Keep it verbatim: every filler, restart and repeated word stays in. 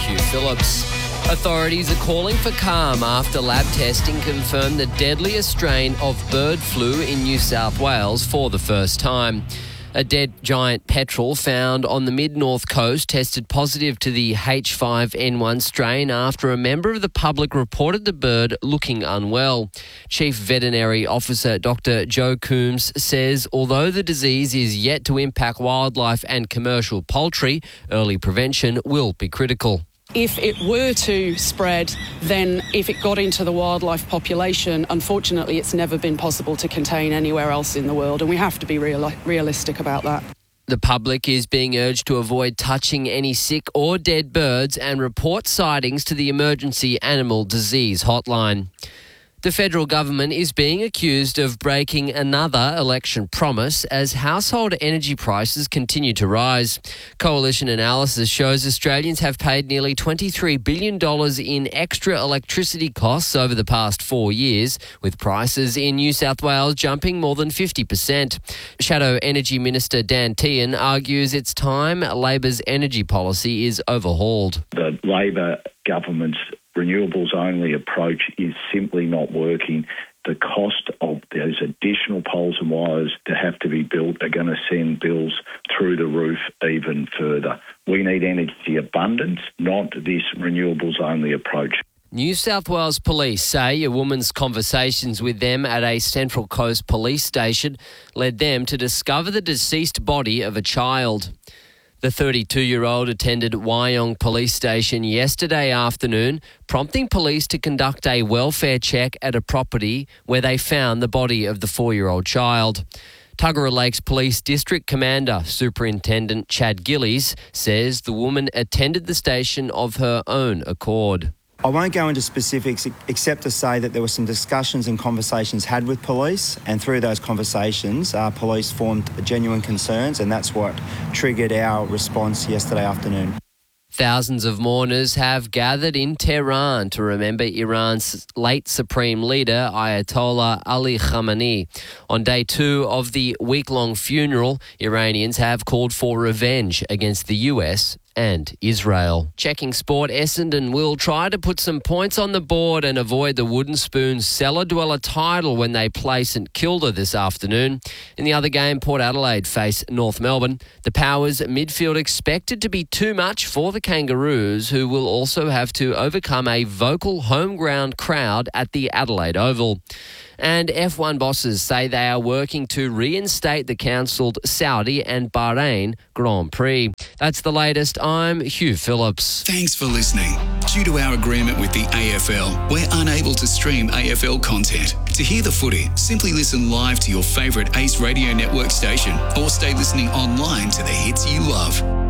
Hugh Phillips. Authorities are calling for calm after lab testing confirmed the deadliest strain of bird flu in New South Wales for the first time. A dead giant petrel found on the mid-north coast tested positive to the H five N one strain after a member of the public reported the bird looking unwell. Chief Veterinary Officer Doctor Joe Coombs says although the disease is yet to impact wildlife and commercial poultry, early prevention will be critical. If it were to spread, then if it got into the wildlife population, unfortunately it's never been possible to contain anywhere else in the world, and we have to be real- realistic about that. The public is being urged to avoid touching any sick or dead birds and report sightings to the Emergency Animal Disease Hotline. The federal government is being accused of breaking another election promise as household energy prices continue to rise. Coalition analysis shows Australians have paid nearly twenty-three billion dollars in extra electricity costs over the past four years, with prices in New South Wales jumping more than fifty percent. Shadow Energy Minister Dan Tehan argues it's time Labor's energy policy is overhauled. The Labor government's renewables-only approach is simply not working. The cost of those additional poles and wires to have to be built are going to send bills through the roof even further. We need energy abundance, not this renewables-only approach. New South Wales Police say a woman's conversations with them at a Central Coast police station led them to discover the deceased body of a child. The thirty-two-year-old attended Wyong Police Station yesterday afternoon, prompting police to conduct a welfare check at a property where they found the body of the four-year-old child. Tuggerah Lakes Police District Commander Superintendent Chad Gillies says the woman attended the station of her own accord. I won't go into specifics except to say that there were some discussions and conversations had with police, and through those conversations, uh, police formed genuine concerns, and that's what triggered our response yesterday afternoon. Thousands of mourners have gathered in Tehran to remember Iran's late Supreme Leader, Ayatollah Ali Khamenei. On day two of the week-long funeral, Iranians have called for revenge against the U S and Israel. Checking sport, Essendon will try to put some points on the board and avoid the Wooden Spoons cellar-dweller title when they play St Kilda this afternoon. In the other game, Port Adelaide face North Melbourne. The Powers midfield expected to be too much for the Kangaroos, who will also have to overcome a vocal home ground crowd at the Adelaide Oval. And F one bosses say they are working to reinstate the cancelled Saudi and Bahrain Grand Prix. That's the latest. I'm Hugh Phillips. Thanks for listening. Due to our agreement with the A F L, we're unable to stream A F L content. To hear the footy, simply listen live to your favourite Ace Radio Network station or stay listening online to the hits you love.